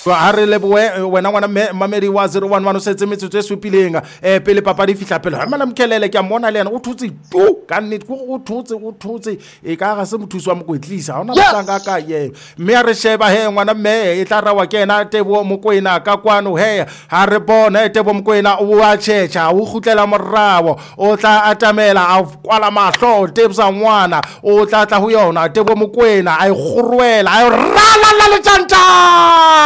ha re leboe wena ngwana mamedi wa 011 o setse metsotso e supileng pele papa di fihla pele ha Mkelele ke a mmona le yena o thutse tu ka nnete o thutse e ka ga se mothusi wa mokwetlisa ha ona motanga ka ye mme a re sheba he ngwana mme e tla rawa ke ena Tebo Mokoena ka kwano he ha re bona Tebo Mokoena o a tshetsha o gutlela morao o tla atamela a kwala mahlo Tebsa ngwana o tla ho yona Tebo Mokoena a e gorwela a rala la le tjanta